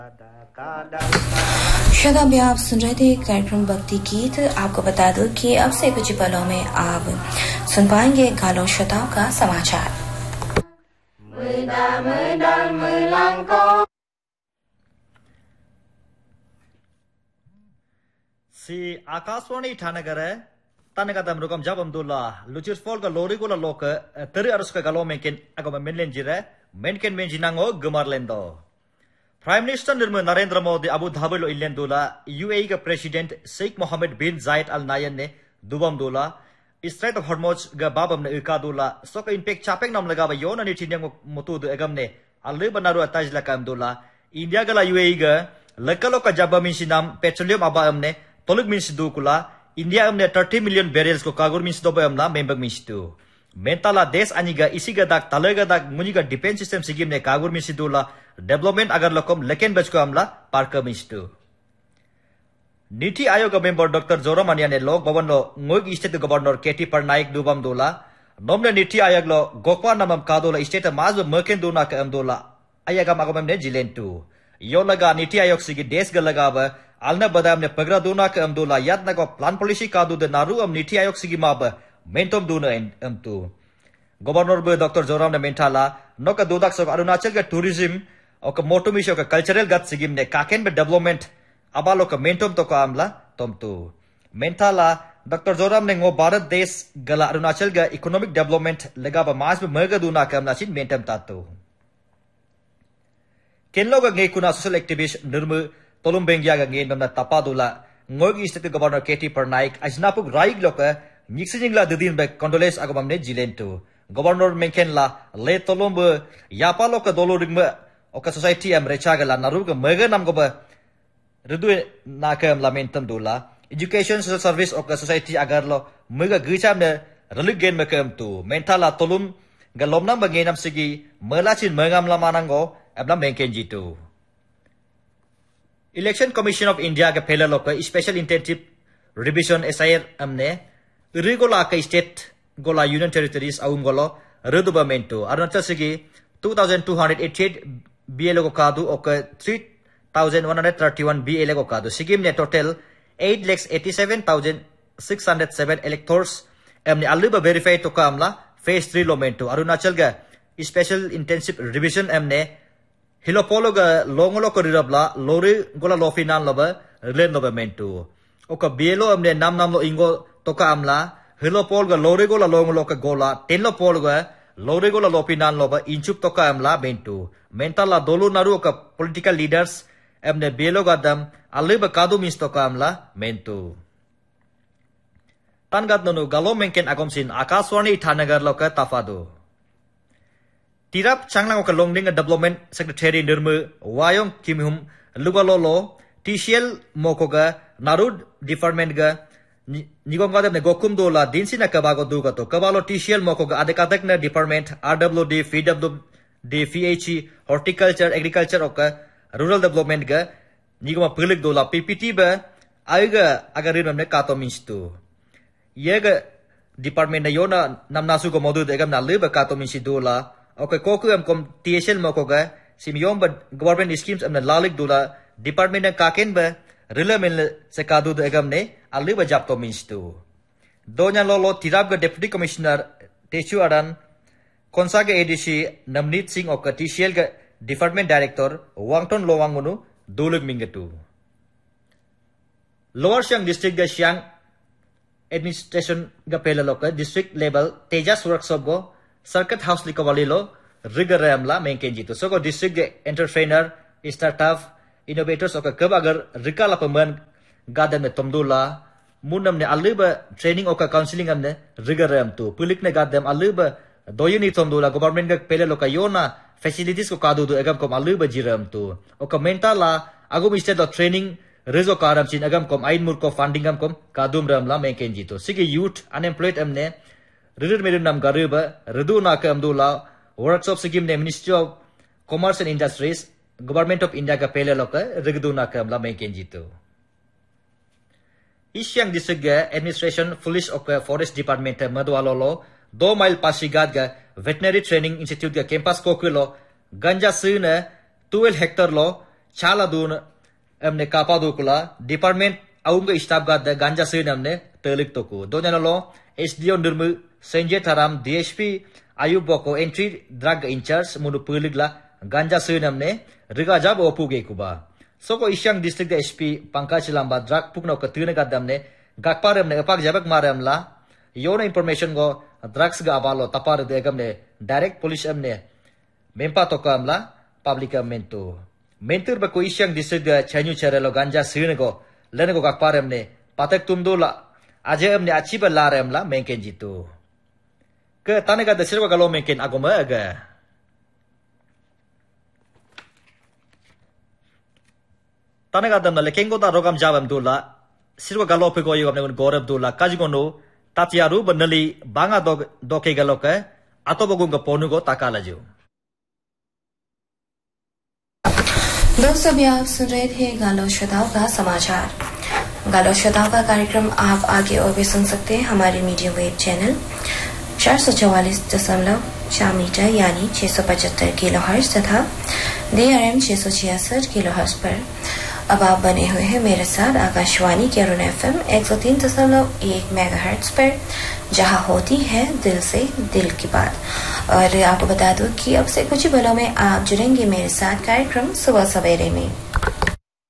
शदाब आप सुन रहे थे कार्यक्रम भक्ति गीत। आपको बता दूं कि अब से कुछ पलों में आप सुन पाएंगे गालो शताब का समाचार। सी आकाशवाणी ठानगर तनका तमरुकम जब अब्दुल्ला लुचिर फॉल का लोरी को लोक तेरे अरस का गलो में किन अगम मिलन जिरे मेनकेन में जिनांगो गमर लेंदो प्राइम मिनिस्टर निर्मला नरेंद्र मोदी अबू धाबी लो इलेन दुला यूएई का प्रेसिडेंट शेख मोहम्मद बिन जायद अल नायन ने दुबम दुला स्ट्रेट ऑफ हॉर्मोज ग बाबम ने इका दुला सो का इम्पैक्ट चापेंग नाम लगा यो न निथिन्यंग मुतु दु एगम ने अल्ले बनारु अताज लकम दुला इंडिया गला यूएई ग लकलो का जब मिन नाम पेट्रोलियम अबा हमने तोलुक मिन दु कुला इंडिया हमने 30 मिलियन बैरल्स को कागुर मिन दो हमला मेंबक मिन दु मेंताला देश अनिगा इसीगा दाग तलेगा दाग मुनिगा डिफेंस सिस्टम सिगिम ने कागुर मिन दुला डेवलपमेंट अगर लकम लेकिन बच को हमला पार्क मिस्टू नीति आयोग मेंबर डॉक्टर जोरामानिया ने लोक भवन लो ngoig स्टेट गवर्नर केटी परनाइक दुबम दोला नोमने नीति आयोग लो गोकवा नमम कादोला स्टेट माज मर्केन दोना के अमदोला आयागा मगमम ने जिलेंटू यो लगा नीति आयोग सिगी देश ग लगाव अलना बदाम ने पगरा दोना के अमदोला याद नगो प्लान पॉलिसी कादो दे नारू अम नीति आयोग सिगी माब मेंटम दोना अमतू गवर्नर बे डॉक्टर जोराम ने मेंटाला नोका दोदाक सब अरुणाचल के टूरिज्म और मोटोमिशो का कल्चरल गत सिगिम ने काकेन में डेवलपमेंट अबालो का मेंटम तो का आमला तुम तो मेंटाला डॉक्टर जोराम ने गो भारत देश गला अरुणाचल का इकोनॉमिक डेवलपमेंट लगा बा मास में मर्ग दूना का आमला चिन मेंटम तातो केनलो का गे कुना सोशल एक्टिविस्ट निर्मल तोलुम बेंगिया का गे नमना तपादुला ngogi स्टेट गवर्नर केटी परनाइक अजनापुक राइग लोक निक्सिजिंगला दिदिन बे कंडोलेस अगमम ने जिलेंटू गवर्नर मेंकेनला ले तोलुम यापालो का दोलोरिंग ओका सोसाइटी एम रेचागला नारुग मगर नाम को रदु नाकम लामेंतम दुला एजुकेशन सोशल सर्विस ओका सोसाइटी अगर लो मगर गिचाम ने रलुग गेन मकम तु मेंटाला तोलुम गलोमनाम बगेनम सिगी मलाचिन मगाम लामानंगो एबला मेंकेन जितु इलेक्शन कमीशन ऑफ इंडिया के पहले लोक स्पेशल इंटेंसिव रिविजन एसआईआर हमने रिगोला का स्टेट गोला यूनियन टेरिटरीज आउंगोलो रदुबमेंटो अरुणाचल सिगी 2288 BLA को कादू और 3131 BLA को कादू सिक्किम ने टोटल 8,87,607 इलेक्टोर्स एमने अल्लुबा वेरीफाई तो कामला फेज 3 लोमेंटो अरुणाचल का स्पेशल इंटेंसिव रिवीजन एमने हिलोपोलो का लोंगलो को रिरबला लोरी गोला लोफिनान लोबा रिलेन लोमेंटो ओका BLO एमने नाम लो इंगो तो कामला हिलोपोल का लोरी गोला लोंगलो का गोला टेनलोपोल का लोरे गोला लोपिनान लोबा इंचुक तो का अमला बेंटू मेंटाला दोलो नारू का पॉलिटिकल लीडर्स एमने बेलो गदम अल्लेब कादू मिस तो का अमला मेंटू तनगत ननु गलो मेंकेन अगमसिन आकाशवाणी ठानगर लोका ताफादो तिराप चांगलांग का लोंगडिंग डेवलपमेंट सेक्रेटरी निर्मल वायोंग किमहुम लुगलोलो टीसीएल मोकोगा नारू डिपार्टमेंट गा निगोंगा ने गोकुम दोला दिनसिना कबागो दुगा तो कबालो टीसीएल मोकोगा अदेकातक ने department RWD PWD PHE horticulture agriculture ओका रूरल डेवलपमेंट गा निगोमा पिलिक दोला पीपीटी बे आइगा अगर रिनम ने कातो मिंस्तु येगा डिपार्टमेंट ने योना नमनासु को मोदु देगम ना लेबा कातो मिंसि दोला ओके कोकुम कोम टीसीएल मोकोगा सिमियोम ब गवर्नमेंट स्कीम्स अमना लालिक दोला डिपार्टमेंट ने काकेन बे रिलेमेन से कादू देगम ने अल्ली बजाब तो मिंस्तु दोन्या लोलो तिराब का डेप्यूटी कमिश्नर टेचु अरन कोंसा के एडीसी नवनीत सिंह और टीसीएल का डिपार्टमेंट डायरेक्टर वांगटन लोवांगुनु दोलुग मिंगतु लोअर सियांग डिस्ट्रिक्ट का सियांग एडमिनिस्ट्रेशन का पहले लोग डिस्ट्रिक्ट लेवल तेजास वर्कशॉप को सर्किट हाउस लिखवाली लो रिगर हमला मेंकेन जीतो सो को डिस्ट्रिक्ट के एंटरप्रेन्योर स्टार्टअप इनोवेटर्स और कब अगर रिकाला पमन गादन में तमदुला मुनम ने अल्लीब ट्रेनिंग और काउंसलिंग हमने रिगर हम तो पुलिक ने गादम अल्लीब दोयुनी तमदुला गवर्नमेंट का पहले लोग योना फैसिलिटीज को कादू दो एगम को अल्लीब जिरम तो और मेंटाला अगुम स्टेट ऑफ ट्रेनिंग रिजो कारम चिन अगम को आइन मुर को फंडिंग हम को कादुम रमला मेंकेन जीतो सिगे यूथ अनएम्प्लॉयड हमने रिर मेरे नाम गरीब रिदु ना के अमदुला वर्कशॉप सिगिम ने ministry of commerce and industries government of India का पहले लोग रिगदु ना के अमला मेंकेन जीतो ईस्ट सियांग डिस्ट्रिक्ट के एडमिनिस्ट्रेशन पुलिस और फॉरेस्ट डिपार्टमेंट मदवालोलो 2 माइल पासीगाद का वेटनरी ट्रेनिंग इंस्टीट्यूट का कैंपस कोकुलो गंजा सीन 12 हेक्टर लो chaladun amne kapadukula department aum ke staff ga ganja sin amne telik toku donyanalo SDO nirmu Senje Tharam DSP Ayub Boko entry drug in charge munu puligla ganja sin amne riga jab opuge kuba soko isyang district SP Pankaj Lamba drug pukno ka tune ga damne gakparem ne apak jabak maramla yona information go drugs ga abalo tapar de gamne direct police amne mempa to kamla public mento mentur ba ko isyang district ga chanyu charelo ganja sin go lene go gakparem ne patek tumdola aje amne achiba laremla menken jitu ke tanega de sirwa galo menken agoma aga tanega damna lekengo da rogam jabam dula sirwa galo pe go yogam ne gorab dula kajigono tatiaru banali banga doke galoke atobogung ga ponugo takalaju दोस्तों अभी आप सुन रहे थे गालो श्रोताओं का समाचार। गालो श्रोताओं का कार्यक्रम आप आगे और भी सुन सकते हैं हमारे मीडियम वेव चैनल 444.4 मीटर यानी 675 किलोहर्ट्ज तथा DRM 666 किलोहर्ट्ज पर। अब आप बने हुए हैं मेरे साथ आकाशवाणी के अरुण FM 103.1 मेगाहर्ट्ज पर, जहां होती है दिल से दिल की बात। और आपको बता दूं कि अब से कुछ ही पलों में आप जुड़ेंगे मेरे साथ कार्यक्रम सुबह सवेरे में।